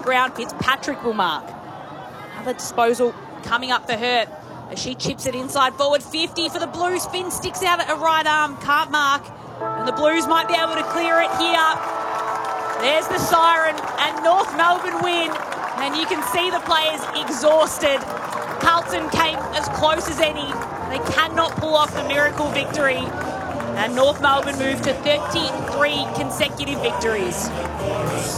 ground. Fitzpatrick will mark. Another disposal coming up for her as she chips it inside forward. 50 for the Blues. Finn sticks out at her right arm. Can't mark. And the Blues might be able to clear it here. There's the siren and North Melbourne win. And you can see the players exhausted. Carlton came as close as any. They cannot pull off the miracle victory. And North Melbourne moved to 33 consecutive victories.